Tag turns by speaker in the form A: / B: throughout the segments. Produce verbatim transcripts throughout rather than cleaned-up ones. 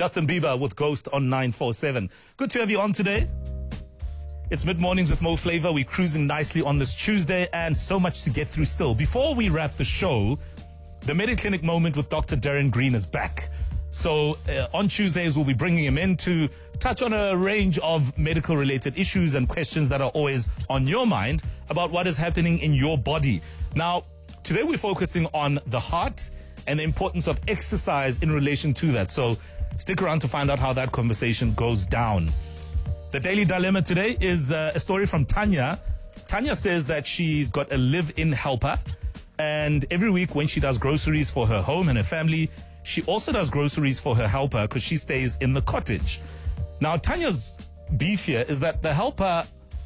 A: Justin Bieber with Ghost on nine four seven. Good to have you on today. It's mid-mornings with Mo Flavor. We're cruising nicely on this Tuesday and so much to get through still. Before we wrap the show, the Mediclinic moment with Doctor Darren Green is back. So uh, on Tuesdays, we'll be bringing him in to touch on a range of medical-related issues and questions that are always on your mind about what is happening in your body. Now, today we're focusing on the heart and the importance of exercise in relation to that. So stick around to find out how that conversation goes down. The Daily Dilemma today is uh, a story from Tanya. Tanya says that she's got a live-in helper, and every week when she does groceries for her home and her family, she also does groceries for her helper because she stays in the cottage. Now, Tanya's beef here is that the helper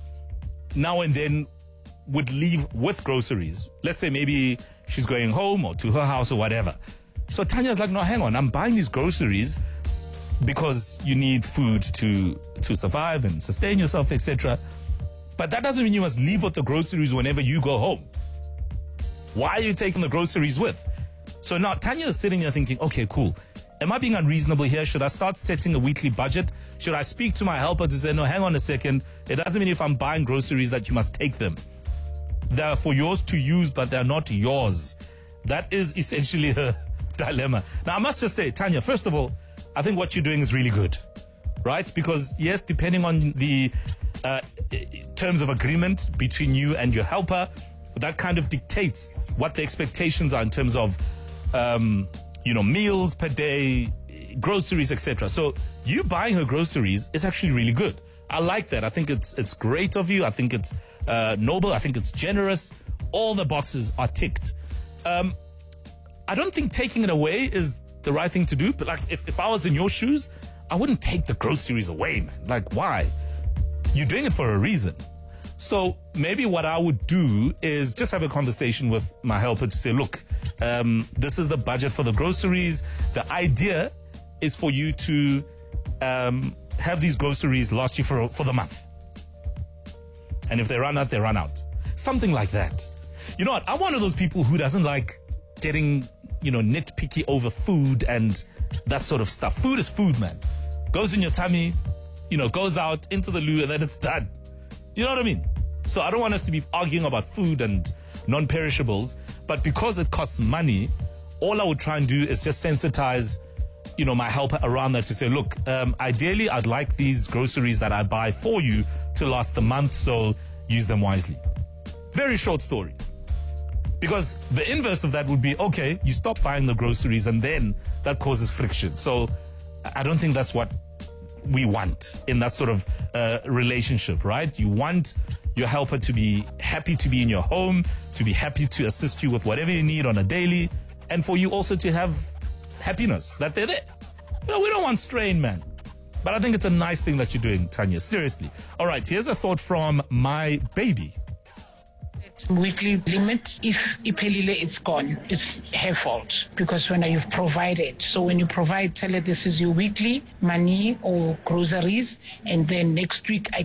A: now and then would leave with groceries. Let's say maybe she's going home or to her house or whatever. So Tanya's like, no, hang on, I'm buying these groceries because you need food to to survive and sustain yourself, et cetera. But that doesn't mean you must leave with the groceries whenever you go home. Why are you taking the groceries with? So now Tanya is sitting there thinking, okay, cool. Am I being unreasonable here? Should I start setting a weekly budget? Should I speak to my helper to say, no, hang on a second. It doesn't mean if I'm buying groceries that you must take them. They're for yours to use, but they're not yours. That is essentially her dilemma. Now, I must just say, Tanya, first of all, I think what you're doing is really good, right? Because, yes, depending on the uh, terms of agreement between you and your helper, that kind of dictates what the expectations are in terms of, um, you know, meals per day, groceries, et cetera. So you buying her groceries is actually really good. I like that. I think it's it's great of you. I think it's uh, noble. I think it's generous. All the boxes are ticked. Um, I don't think taking it away is the right thing to do. But like, if, if I was in your shoes, I wouldn't take the groceries away, man. Like, why? You're doing it for a reason. So maybe what I would do is just have a conversation with my helper to say, look, um, this is the budget for the groceries. The idea is for you to um, have these groceries last you for, for the month. And if they run out, they run out. Something like that. You know what? I'm one of those people who doesn't like getting, you know, nitpicky over food and that sort of stuff. Food is food, man. Goes in your tummy, you know, goes out into the loo and then it's done. You know what I mean? So I don't want us to be arguing about food and non-perishables, but because it costs money, all I would try and do is just sensitize, you know, my helper around that to say, look, um, ideally, I'd like these groceries that I buy for you to last the month, so use them wisely. Very short story. Because the inverse of that would be, okay, you stop buying the groceries and then that causes friction. So I don't think that's what we want in that sort of uh, relationship, right? You want your helper to be happy to be in your home, to be happy to assist you with whatever you need on a daily, and for you also to have happiness that they're there. You know, we don't want strain, man. But I think it's a nice thing that you're doing, Tanya. Seriously. All right, here's a thought from my baby.
B: Weekly limit. If iphelile, it's gone. It's her fault because when you've provided. So when you provide, tell her this is your weekly money or groceries, and then next week I